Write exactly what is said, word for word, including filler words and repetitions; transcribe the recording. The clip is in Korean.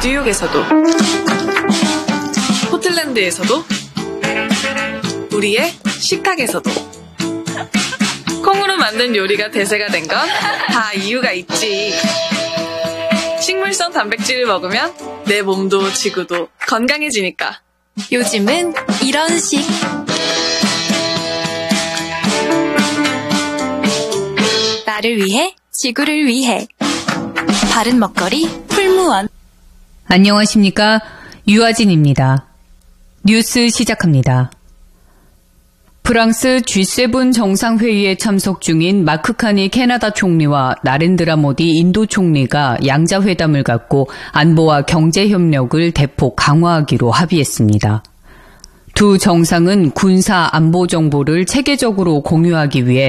뉴욕에서도, 포틀랜드에서도, 우리의 식탁에서도. 콩으로 만든 요리가 대세가 된 건 다 이유가 있지. 식물성 단백질을 먹으면 내 몸도 지구도 건강해지니까. 요즘은 이런 식. 나를 위해, 지구를 위해. 바른 먹거리 풀무원. 안녕하십니까? 유아진입니다. 뉴스 시작합니다. 프랑스 지 세븐 정상회의에 참석 중인 마크 카니 캐나다 총리와 나렌드라 모디 인도 총리가 양자회담을 갖고 안보와 경제협력을 대폭 강화하기로 합의했습니다. 두 정상은 군사 안보 정보를 체계적으로 공유하기 위해